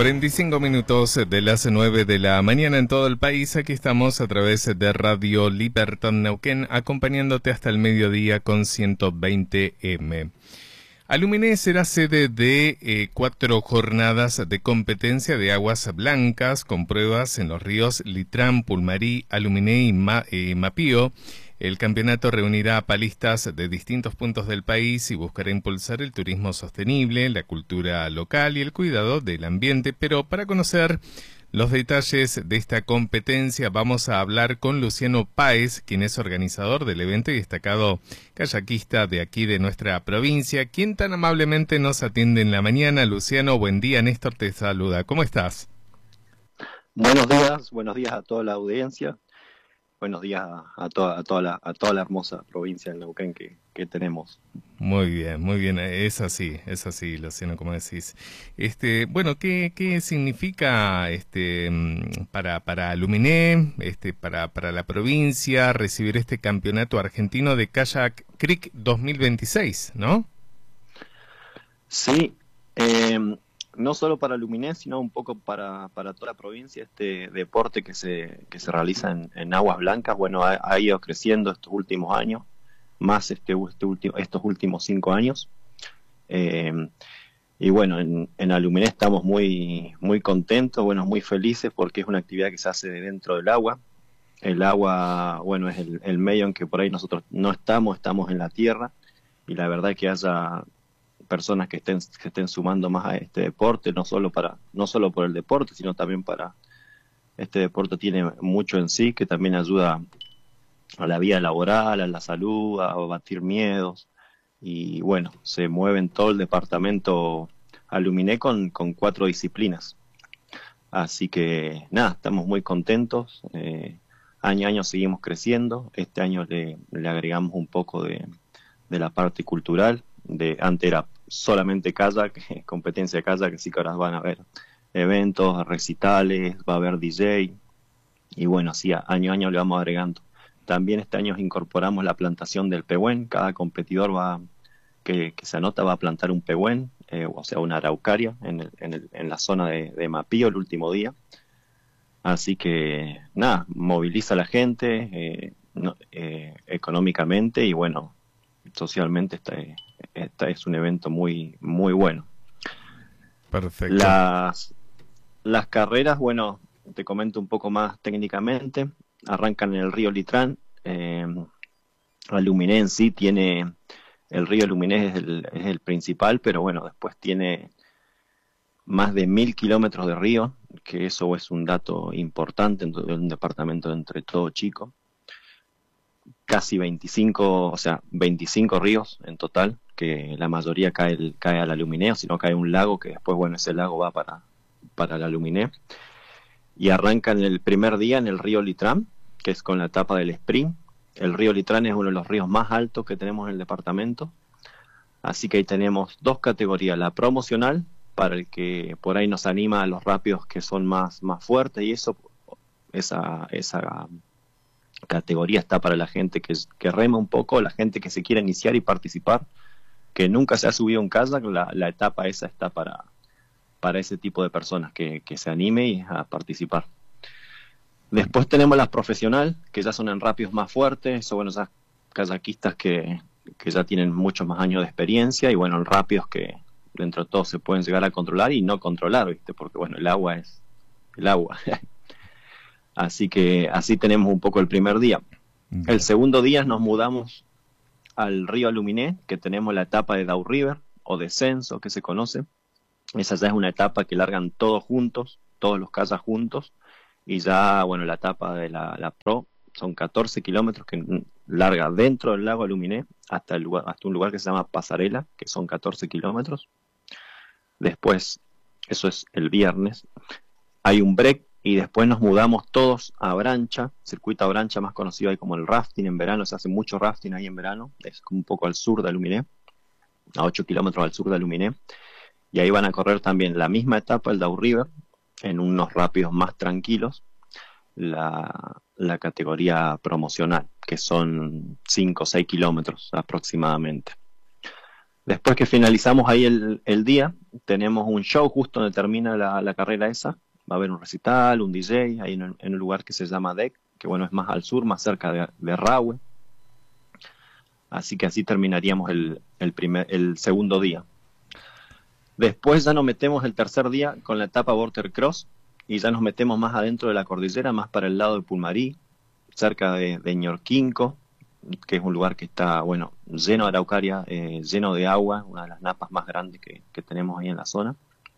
45 minutos de las 9 de la mañana en todo el país. Aquí estamos a través de Radio Libertad Neuquén, acompañándote hasta el mediodía con 120M. Aluminé será sede de 4 jornadas de competencia de aguas blancas con pruebas en los ríos Litrán, Pulmarí, Aluminé y Mapío. El campeonato reunirá a palistas de distintos puntos del país y buscará impulsar el turismo sostenible, la cultura local y el cuidado del ambiente. Pero para conocer los detalles de esta competencia vamos a hablar con Luciano Páez, quien es organizador del evento y destacado kayakista de aquí de nuestra provincia, quien tan amablemente nos atiende en la mañana. Luciano, buen día. Néstor te saluda. ¿Cómo estás? Buenos días a toda la audiencia. Buenos días a toda la hermosa provincia de Neuquén que tenemos. Muy bien, es así, Luciano, como decís. Bueno, ¿qué significa para Aluminé, para la provincia recibir este campeonato argentino de Kayak Creek 2026, ¿no? Sí, no solo para Aluminé, sino un poco para toda la provincia. Este deporte que se realiza en aguas blancas, bueno, ha ido creciendo estos últimos años, más estos últimos 5 años. Y bueno, en Aluminé estamos muy contentos, bueno, muy felices porque es una actividad que se hace dentro del agua. El agua, bueno, es el medio en que por ahí nosotros no estamos en la tierra, y la verdad que haya personas que estén sumando más a este deporte, no solo por el deporte, sino también para este deporte tiene mucho en sí, que también ayuda a la vida laboral, a la salud, a abatir miedos. Y bueno, se mueve en todo el departamento Aluminé con 4 disciplinas. Así que nada, estamos muy contentos. Año a año seguimos creciendo. Este año le agregamos un poco de la parte cultural. Antes era solamente kayak, competencia de kayak, así que ahora van a haber eventos, recitales, va a haber DJ. Y bueno, así año a año le vamos agregando. También este año incorporamos la plantación del pehuen. Cada competidor que se anota va a plantar un pehuen, o sea, una araucaria en la zona de Mapío el último día. Así que nada, moviliza a la gente económicamente, y bueno, socialmente es un evento muy bueno. Perfecto. Las carreras, bueno, te comento un poco más técnicamente. Arrancan en el río Litrán. Aluminé en sí tiene, el río Aluminé es el principal, pero bueno, después tiene más de 1000 kilómetros de río, que eso es un dato importante en un departamento entre todo chico. Casi 25 ríos en total, que la mayoría cae al Aluminé, o si no cae un lago, que después, bueno, ese lago va para el Aluminé. Y arrancan el primer día en el río Litrán, que es con la etapa del sprint. El río Litrán es uno de los ríos más altos que tenemos en el departamento, así que ahí tenemos 2 categorías: la promocional, para el que por ahí nos anima a los rápidos que son más fuertes, y esa categoría está para la gente que rema un poco, la gente que se quiere iniciar y participar, que nunca se ha subido un kayak. La etapa esa está para ese tipo de personas que se anime a participar. Después tenemos las profesional, que ya son en rápidos más fuertes. Son, bueno, esas kayakistas que ya tienen muchos más años de experiencia, y bueno, en rápidos que dentro de todo se pueden llegar a controlar y no controlar, ¿viste? Porque bueno, el agua es el agua. Así que así tenemos un poco el primer día. El segundo día nos mudamos al río Aluminé, que tenemos la etapa de Down River, o descenso, que se conoce. Esa ya es una etapa que largan todos juntos, todos los kayaks juntos, y ya, bueno, la etapa de la Pro son 14 kilómetros que larga dentro del lago Aluminé hasta un lugar que se llama Pasarela, que son 14 kilómetros. Después, eso es el viernes, hay un break, y después nos mudamos todos a Abrancha, circuito Abrancha, más conocido ahí como el rafting. En verano se hace mucho rafting ahí en verano, es un poco al sur de Aluminé, a 8 kilómetros al sur de Aluminé, y ahí van a correr también la misma etapa, el Down River, en unos rápidos más tranquilos, la categoría promocional, que son 5 o 6 kilómetros aproximadamente. Después que finalizamos ahí el día, tenemos un show justo donde termina la carrera esa. Va a haber un recital, un DJ, ahí en un lugar que se llama DEC, que bueno, es más al sur, más cerca de Rahue. Así que así terminaríamos el segundo día. Después ya nos metemos el tercer día con la etapa Border Cross y ya nos metemos más adentro de la cordillera, más para el lado de Pulmarí, cerca de Ñorquinco, que es un lugar que está, bueno, lleno de araucaria, lleno de agua, una de las napas más grandes que tenemos ahí en la zona.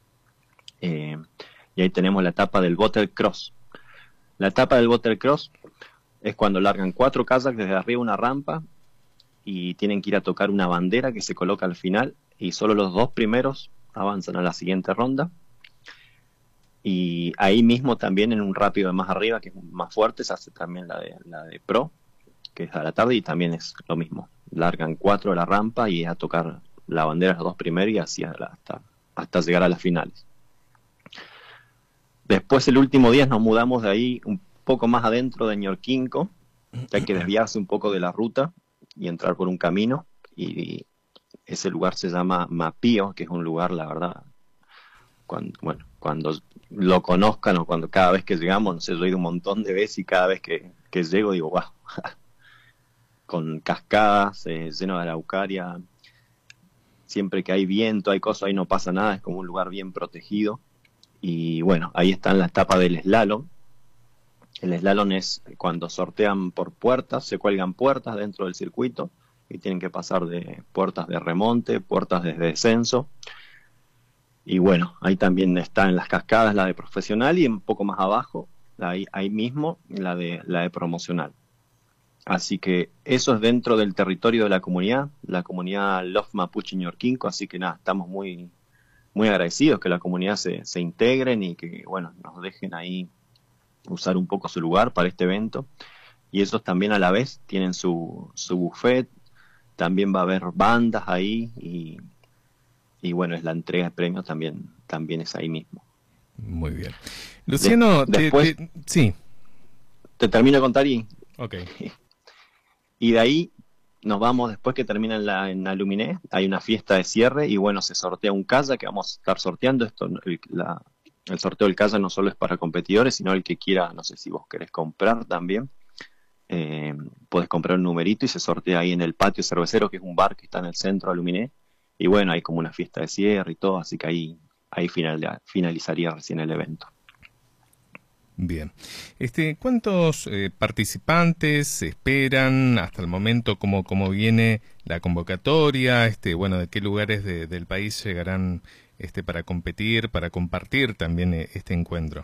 Y ahí tenemos la etapa del Border Cross. La etapa del Border Cross es cuando largan 4 kayaks desde arriba una rampa y tienen que ir a tocar una bandera que se coloca al final y solo los 2 primeros avanzan a la siguiente ronda. Y ahí mismo también en un rápido de más arriba, que es más fuerte, se hace también la de Pro, que es a la tarde y también es lo mismo. Largan 4 a la rampa y a tocar la bandera los 2 primeros y así hasta llegar a las finales. Después el último día nos mudamos de ahí un poco más adentro de Ñorquinco, que hay que desviarse un poco de la ruta y entrar por un camino, y ese lugar se llama Mapío, que es un lugar, la verdad, cuando lo conozcan o cuando cada vez que llegamos, no sé, yo he ido un montón de veces y cada vez que llego digo, wow, con cascadas, lleno de araucaria, siempre que hay viento, hay cosas, ahí no pasa nada, es como un lugar bien protegido. Y bueno, ahí está en la etapa del slalom. El slalom es cuando sortean por puertas, se cuelgan puertas dentro del circuito y tienen que pasar de puertas de remonte, puertas de descenso. Y bueno, ahí también está en las cascadas la de profesional y un poco más abajo, ahí mismo, la de promocional. Así que eso es dentro del territorio de la comunidad Love Mapuche Ñorquinco, así que nada, estamos muy, muy agradecidos que la comunidad se integren y que bueno, nos dejen ahí usar un poco su lugar para este evento. Y ellos también a la vez tienen su buffet, también va a haber bandas ahí y bueno, es la entrega de premios también es ahí mismo. Muy bien. Luciano, después sí. Te termino de contar y... Ok. Y de ahí nos vamos, después que termina en la Luminé, hay una fiesta de cierre y bueno, se sortea un kayak que vamos a estar sorteando. El sorteo del kayak no solo es para competidores, sino el que quiera, no sé si vos querés comprar también. Podés comprar un numerito y se sortea ahí en el patio cervecero, que es un bar que está en el centro de Luminé. Y bueno, hay como una fiesta de cierre y todo, así que ahí finalizaría recién el evento. Bien. ¿Cuántos participantes se esperan hasta el momento? ¿Cómo viene la convocatoria? Bueno, ¿de qué lugares del país llegarán para competir, para compartir también este encuentro?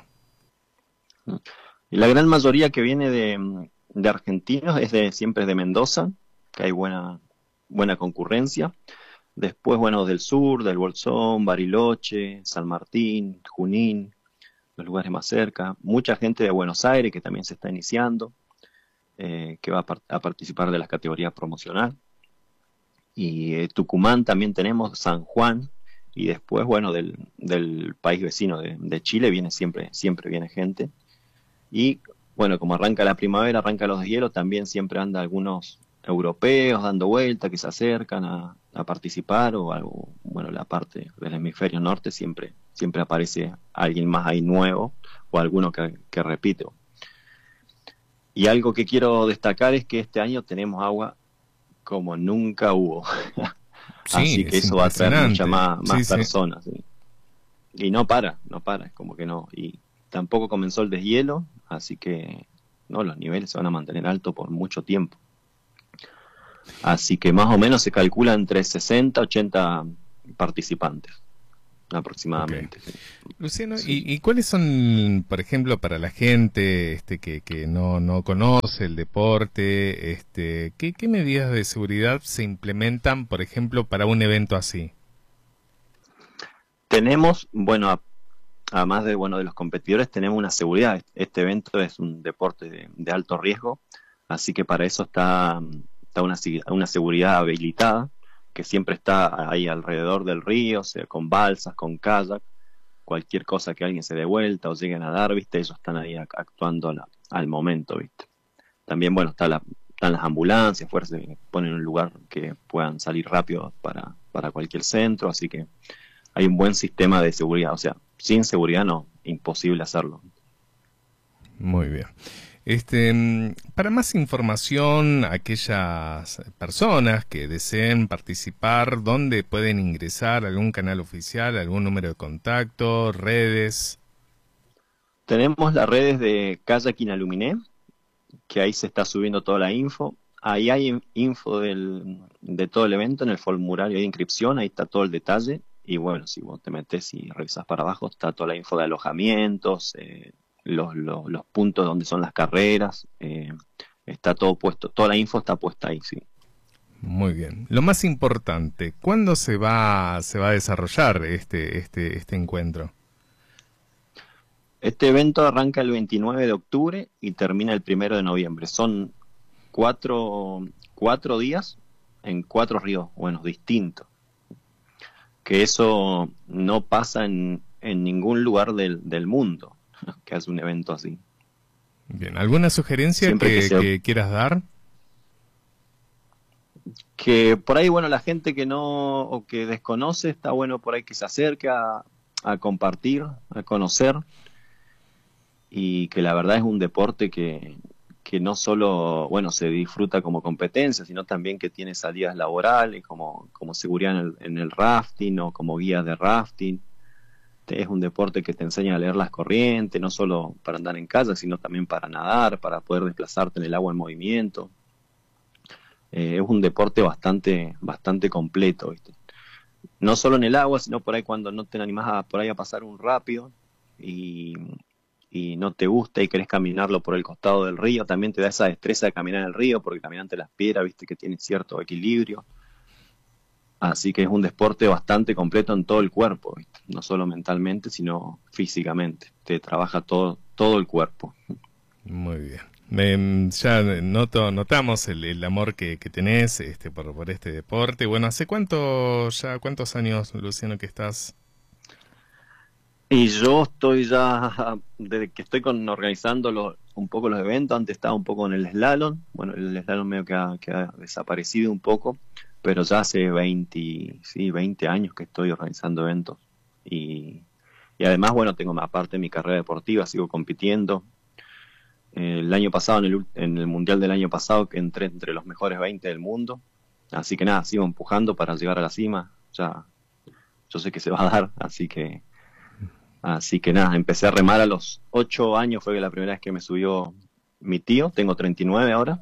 Y la gran mayoría que viene de argentinos siempre es de Mendoza, que hay buena concurrencia. Después, bueno, del sur, del Bolsón, Bariloche, San Martín, Junín, los lugares más cerca. Mucha gente de Buenos Aires que también se está iniciando, que va a participar de las categorías promocional. Y Tucumán también tenemos, San Juan, y después, bueno, del país vecino de Chile siempre viene gente. Y bueno, como arranca la primavera, arranca los deshielos, también siempre anda algunos europeos dando vuelta que se acercan a participar o algo, bueno, la parte del hemisferio norte siempre aparece alguien más ahí nuevo o alguno que repite. Y algo que quiero destacar es que este año tenemos agua como nunca hubo. Sí, así que eso va a traer muchas más personas. Sí. Y no para, es como que no. Y tampoco comenzó el deshielo, así que no, los niveles se van a mantener altos por mucho tiempo. Así que más o menos se calcula entre 60 80 participantes aproximadamente. Okay. Luciano, sí. ¿Y cuáles son, por ejemplo, para la gente que no conoce el deporte, qué medidas de seguridad se implementan, por ejemplo, para un evento así? Tenemos, bueno, además de los competidores, tenemos una seguridad. Este evento es un deporte de alto riesgo, así que para eso está una seguridad habilitada, que siempre está ahí alrededor del río, con balsas, con kayak, cualquier cosa que alguien se dé vuelta o lleguen a dar, ¿viste? Ellos están ahí actuando al momento, ¿viste? También, bueno, están las ambulancias, fuerzas que ponen un lugar que puedan salir rápido para para cualquier centro, así que hay un buen sistema de seguridad. O sea, sin seguridad no, imposible hacerlo. Muy bien. Para más información, aquellas personas que deseen participar, ¿dónde pueden ingresar? ¿Algún canal oficial? ¿Algún número de contacto? ¿Redes? Tenemos las redes de Kayaking Aluminé, que ahí se está subiendo toda la info. Ahí hay info de todo el evento en el formulario de inscripción, ahí está todo el detalle. Y bueno, si vos te metes y revisas para abajo, está toda la info de alojamientos, los puntos donde son las carreras, está todo puesto, toda la info está puesta ahí, sí. Muy bien. Lo más importante, ¿cuándo se va a desarrollar este encuentro? Este evento arranca el 29 de octubre y termina el 1 de noviembre. Son cuatro días en 4 ríos, bueno, distintos. Que eso no pasa en ningún lugar del mundo que hace un evento así. Bien, ¿alguna sugerencia que quieras dar? Que por ahí, bueno, la gente que no o que desconoce, está bueno por ahí que se acerque a compartir, a conocer, y que la verdad es un deporte que no solo, bueno, se disfruta como competencia, sino también que tiene salidas laborales, como seguridad en el rafting o como guía de rafting. Es un deporte que te enseña a leer las corrientes, no solo para andar en kayak, sino también para nadar, para poder desplazarte en el agua en movimiento. Es un deporte bastante completo, ¿viste? No solo en el agua, sino por ahí cuando no te animás por ahí a pasar un rápido y no te gusta y querés caminarlo por el costado del río, también te da esa destreza de caminar en el río, porque caminar ante las piedras, viste que tiene cierto equilibrio. Así que es un deporte bastante completo en todo el cuerpo, ¿viste? No solo mentalmente, sino físicamente. Te trabaja todo el cuerpo. Muy bien. Ya notamos el amor que tenés por este deporte. Bueno, ¿hace cuántos años, Luciano, que estás? Y yo estoy ya, desde que estoy organizando un poco los eventos, antes estaba un poco en el slalom. Bueno, el slalom medio que ha desaparecido un poco, pero ya hace 20 años que estoy organizando eventos. Y además, bueno, tengo aparte de mi carrera deportiva, sigo compitiendo. El año pasado, en el Mundial del año pasado, que entré entre los mejores 20 del mundo. Así que nada, sigo empujando para llegar a la cima. Ya, yo sé que se va a dar, así que nada, empecé a remar a los 8 años, fue la primera vez que me subió mi tío, tengo 39 ahora.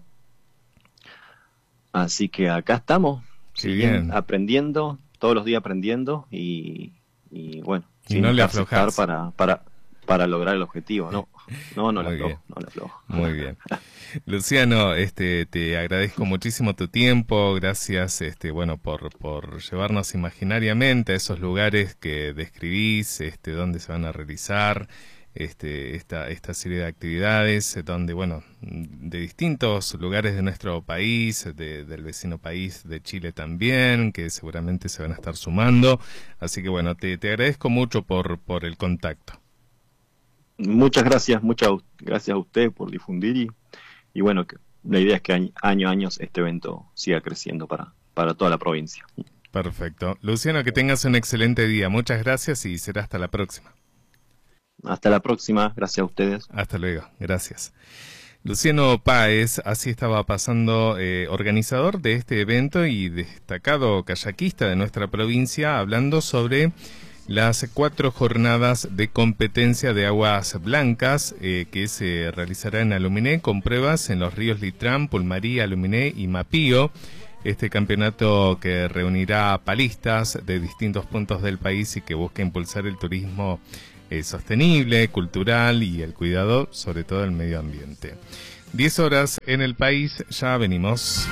Así que acá estamos, aprendiendo, todos los días aprendiendo y bueno, sin no le aflojar para lograr el objetivo, no le aflojo. Muy bien. Luciano, te agradezco muchísimo tu tiempo, gracias bueno por llevarnos imaginariamente a esos lugares que describís, donde se van a realizar esta serie de actividades, donde bueno, de distintos lugares de nuestro país, del vecino país de Chile también, que seguramente se van a estar sumando, así que bueno, te agradezco mucho por el contacto. Muchas gracias a usted por difundir y bueno, la idea es que año a año este evento siga creciendo para toda la provincia. Perfecto. Luciano, que tengas un excelente día. Muchas gracias y será hasta la próxima. Hasta la próxima. Gracias a ustedes. Hasta luego. Gracias. Luciano Páez, así estaba pasando, organizador de este evento y destacado kayakista de nuestra provincia, hablando sobre las 4 jornadas de competencia de aguas blancas que se realizará en Aluminé, con pruebas en los ríos Litrán, Pulmarí, Aluminé y Mapío. Este campeonato que reunirá palistas de distintos puntos del país y que busca impulsar el turismo sostenible, cultural y el cuidado sobre todo del medio ambiente. 10 horas en el país, ya venimos.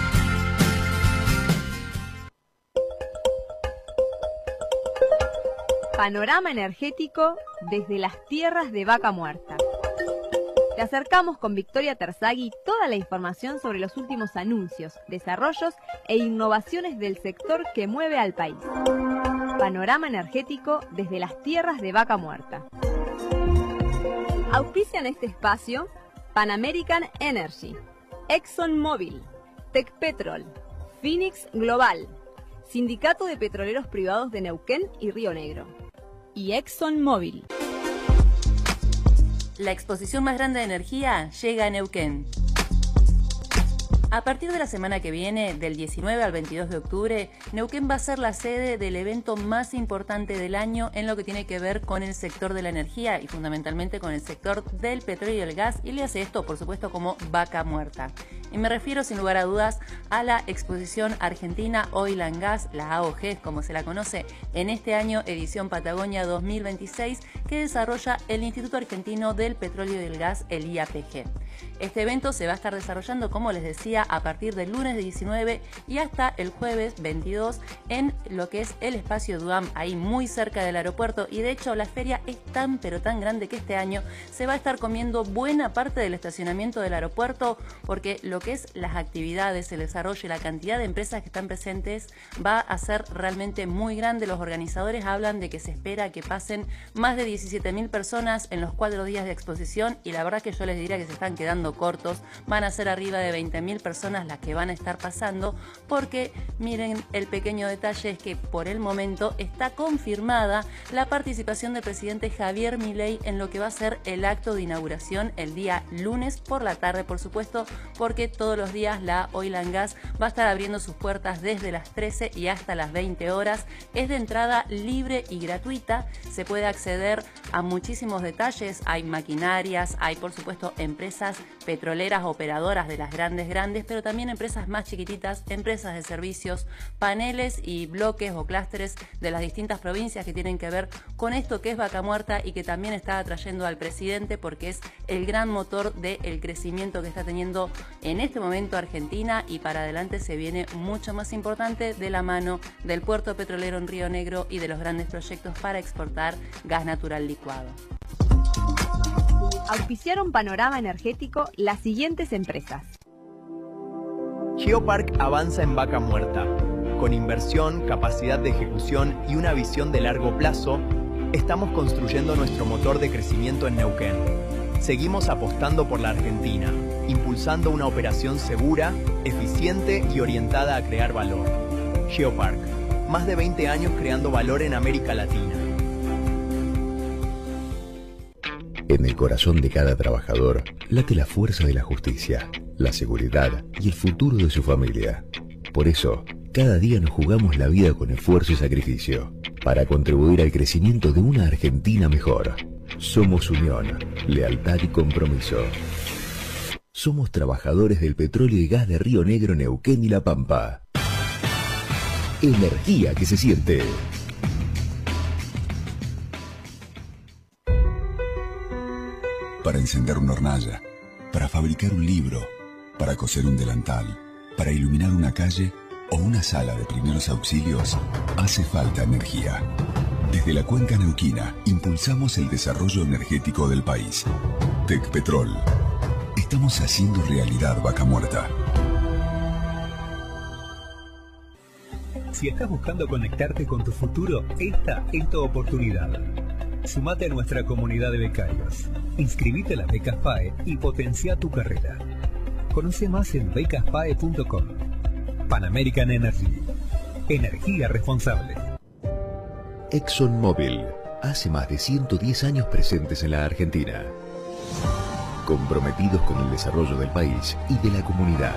Panorama energético desde las tierras de Vaca Muerta. Te acercamos con Victoria Terzaghi toda la información sobre los últimos anuncios, desarrollos e innovaciones del sector que mueve al país. Panorama energético desde las tierras de Vaca Muerta. Auspician este espacio Pan American Energy, ExxonMobil, Tecpetrol, Phoenix Global, Sindicato de Petroleros Privados de Neuquén y Río Negro. Y ExxonMobil. La exposición más grande de energía llega a Neuquén. A partir de la semana que viene, del 19 al 22 de octubre, Neuquén va a ser la sede del evento más importante del año en lo que tiene que ver con el sector de la energía y fundamentalmente con el sector del petróleo y el gas, y le hace esto, por supuesto, como vaca muerta. Y me refiero, sin lugar a dudas, a la exposición Argentina Oil and Gas, la AOG, como se la conoce, en este año edición Patagonia 2026, que desarrolla el Instituto Argentino del Petróleo y el Gas, el IAPG. Este evento se va a estar desarrollando, como les decía, a partir del lunes 19 y hasta el jueves 22 en lo que es el espacio Duam, ahí muy cerca del aeropuerto, y de hecho la feria es tan pero tan grande que este año se va a estar comiendo buena parte del estacionamiento del aeropuerto, porque lo que es las actividades, el desarrollo y la cantidad de empresas que están presentes va a ser realmente muy grande. Los organizadores hablan de que se espera que pasen más de 17.000 personas en los 4 días de exposición, y la verdad que yo les diría que se están quedando cortos. Van a ser arriba de 20.000 personas las que van a estar pasando, porque miren, el pequeño detalle es que por el momento está confirmada la participación del presidente Javier Milei en lo que va a ser el acto de inauguración el día lunes por la tarde, por supuesto, porque todos los días la Oil and Gas va a estar abriendo sus puertas desde las 13 y hasta las 20 horas. Es de entrada libre y gratuita, se puede acceder a muchísimos detalles, hay maquinarias, hay por supuesto empresas petroleras operadoras de las grandes, pero también empresas más chiquititas, empresas de servicios, paneles y bloques o clústeres de las distintas provincias que tienen que ver con esto que es vaca muerta y que también está atrayendo al presidente, porque es el gran motor del crecimiento que está teniendo en este momento Argentina, y para adelante se viene mucho más importante de la mano del puerto petrolero en Río Negro y de los grandes proyectos para exportar gas natural licuado. Auspiciaron Panorama Energético las siguientes empresas. Geopark avanza en vaca muerta. Con inversión, capacidad de ejecución y una visión de largo plazo, estamos construyendo nuestro motor de crecimiento en Neuquén. Seguimos apostando por la Argentina, impulsando una operación segura, eficiente y orientada a crear valor. Geopark, más de 20 años creando valor en América Latina. En el corazón de cada trabajador late la fuerza de la justicia, la seguridad y el futuro de su familia. Por eso, cada día nos jugamos la vida con esfuerzo y sacrificio, para contribuir al crecimiento de una Argentina mejor. Somos unión, lealtad y compromiso. Somos trabajadores del petróleo y gas de Río Negro, Neuquén y La Pampa. Energía que se siente. Para encender una hornalla, para fabricar un libro, para coser un delantal, para iluminar una calle o una sala de primeros auxilios, hace falta energía. Desde la cuenca neuquina impulsamos el desarrollo energético del país. Tecpetrol. Estamos haciendo realidad vaca muerta. Si estás buscando conectarte con tu futuro, esta es tu oportunidad. Sumate a nuestra comunidad de becarios. Inscribite a las becas PAE y potencia tu carrera. Conoce más en becaspae.com. Pan American Energy. Energía responsable. ExxonMobil, hace más de 110 años presentes en la Argentina. Comprometidos con el desarrollo del país y de la comunidad.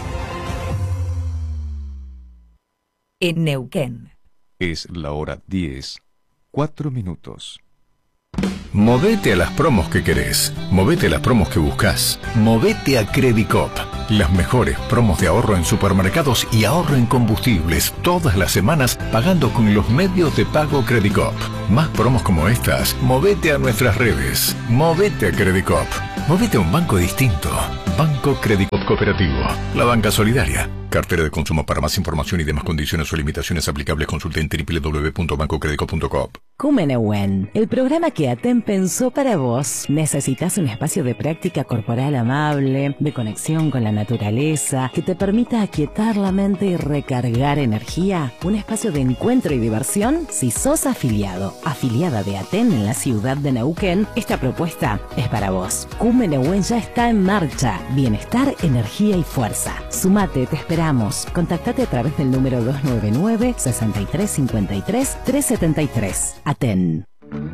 En Neuquén. Es la hora 10, 4 minutos. Movete a las promos que querés. Movete a las promos que buscas. Movete a Credicop. Las mejores promos de ahorro en supermercados y ahorro en combustibles todas las semanas pagando con los medios de pago Credicop. Más promos como estas, movete a nuestras redes. Movete a Credicop. Movete a un banco distinto. Banco Credicop Cooperativo. La banca solidaria. Cartera de consumo. Para más información y demás condiciones o limitaciones aplicables, consulte en www.bancocredico.com. Cumenewen, el programa que ATEM pensó para vos. ¿Necesitas un espacio de práctica corporal amable, de conexión con la naturaleza, que te permita aquietar la mente y recargar energía? ¿Un espacio de encuentro y diversión? Si sos afiliada de ATEM en la ciudad de Neuquén, esta propuesta es para vos. Cumenewen ya está en marcha. Bienestar en energía y fuerza. Sumate, te esperamos. Contactate a través del número 299-6353-373. Aten.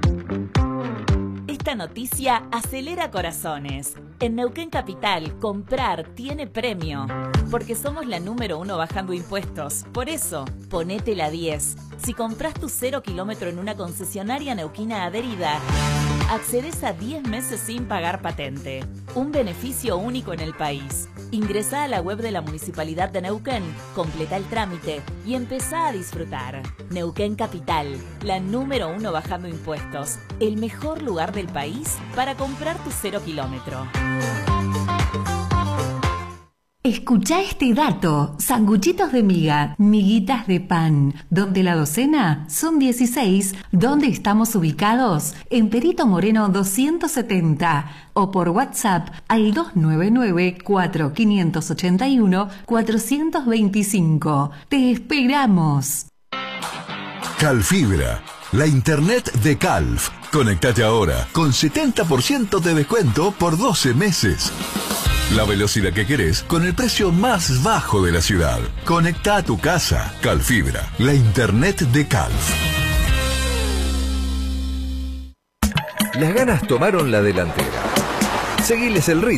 Esta noticia acelera corazones. En Neuquén Capital, comprar tiene premio. Porque somos la número 1 bajando impuestos. Por eso, ponete la 10. Si compras tu 0 kilómetro en una concesionaria neuquina adherida, accedes a 10 meses sin pagar patente. Un beneficio único en el país. Ingresá a la web de la Municipalidad de Neuquén, completa el trámite y empezá a disfrutar. Neuquén Capital, la número 1 bajando impuestos. El mejor lugar del país para comprar tu 0 kilómetro. Escuchá este dato. Sanguchitos de miga, miguitas de pan. ¿Dónde la docena? Son 16. ¿Dónde estamos ubicados? En Perito Moreno 270. O por WhatsApp al 299-4581-425. ¡Te esperamos! Calfibra, la internet de Calf. Conectate ahora con 70% de descuento por 12 meses. La velocidad que querés con el precio más bajo de la ciudad. Conecta a tu casa. Calfibra, la internet de Calf. Las ganas tomaron la delantera. Seguiles el ritmo.